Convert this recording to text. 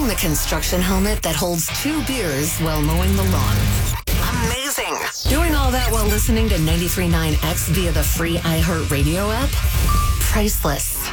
the construction helmet that holds 2 beers while mowing the lawn. Amazing. Doing all that while listening to 93.9 X via the free iHeartRadio app? Priceless.